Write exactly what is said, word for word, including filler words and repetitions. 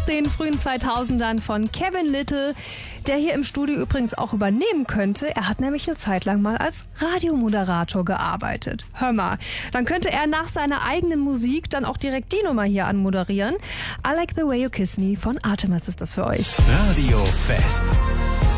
aus den frühen zweitausendern von Kevin Lyttle, der hier im Studio übrigens auch übernehmen könnte. Er hat nämlich eine Zeit lang mal als Radiomoderator gearbeitet. Hör mal, dann könnte er nach seiner eigenen Musik dann auch direkt die Nummer hier anmoderieren. I Like the Way You Kiss Me von Artemis ist das für euch. Radio Fest.